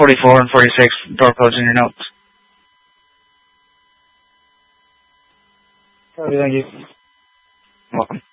44 and 46 door codes in your notes. Thank you. Welcome.